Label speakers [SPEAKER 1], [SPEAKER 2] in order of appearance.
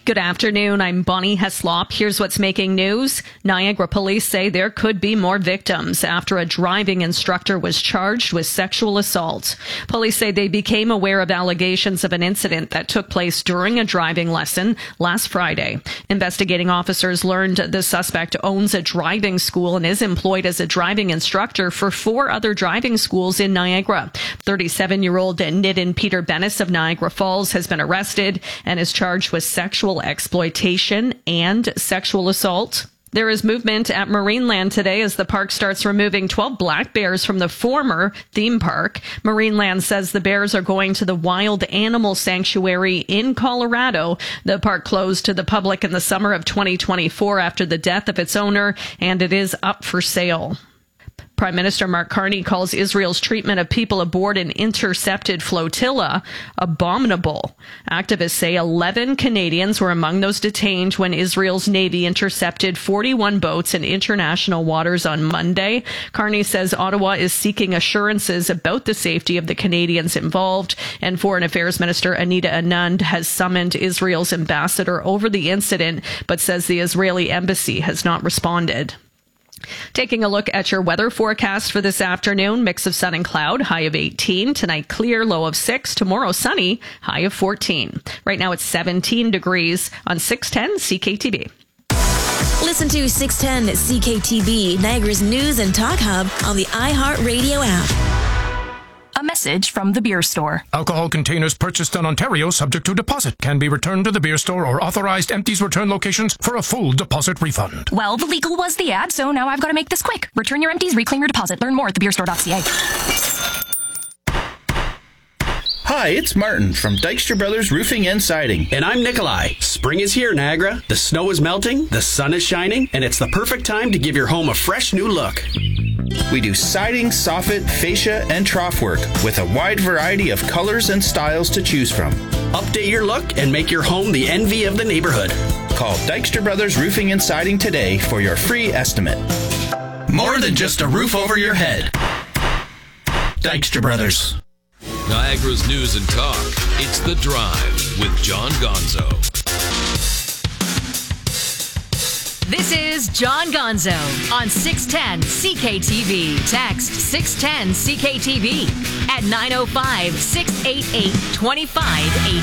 [SPEAKER 1] Good afternoon. I'm Bonnie Heslop. Here's what's making news. Niagara police say there could be more victims after a driving instructor was charged with sexual assault. Police say they became aware of allegations of an incident that took place during a driving lesson last Friday. Investigating officers learned the suspect owns a driving school and is employed as a driving instructor for 4 other driving schools in Niagara. 37-year-old Nitin Peter Bennis of Niagara Falls has been arrested and is charged with sexual exploitation and sexual assault. There is movement at Marineland today as the park starts removing 12 black bears from the former theme park. Marineland says the bears are going to the Wild Animal Sanctuary in Colorado. The park closed to the public in the summer of 2024 after the death of its owner, and it is up for sale. Prime Minister Mark Carney calls Israel's treatment of people aboard an intercepted flotilla abominable. Activists say 11 Canadians were among those detained when Israel's Navy intercepted 41 boats in international waters on Monday. Carney says Ottawa is seeking assurances about the safety of the Canadians involved, and Foreign Affairs Minister Anita Anand has summoned Israel's ambassador over the incident, but says the Israeli embassy has not responded. Taking a look at your weather forecast for this afternoon, mix of sun and cloud, high of 18. Tonight, clear, low of 6. Tomorrow, sunny, high of 14. Right now, it's 17 degrees on 610 CKTB.
[SPEAKER 2] Listen to 610 CKTB, Niagara's news and talk hub on the iHeartRadio app.
[SPEAKER 3] A message from the beer store.
[SPEAKER 4] Alcohol containers purchased in Ontario subject to deposit can be returned to the beer store or authorized empties return locations for a full deposit refund.
[SPEAKER 3] Well, the legal was the ad, so now I've got to make this quick. Return your empties, reclaim your deposit. Learn more at thebeerstore.ca.
[SPEAKER 5] Hi, it's Martin from Dykstra Brothers Roofing and Siding.
[SPEAKER 6] And I'm Nikolai. Spring is here, Niagara. The snow is melting, the sun is shining, and it's the perfect time to give your home a fresh new look.
[SPEAKER 5] We do siding, soffit, fascia, and trough work with a wide variety of colors and styles to choose from.
[SPEAKER 6] Update your look and make your home the envy of the neighborhood.
[SPEAKER 5] Call Dykstra Brothers Roofing and Siding today for your free estimate.
[SPEAKER 6] More than just a roof over your head. Dykstra Brothers.
[SPEAKER 7] Niagara's news and talk. It's The Drive with John Gonzo.
[SPEAKER 8] This is John Gonzo on 610 CKTV. Text 610 CKTV at 905-688-2580.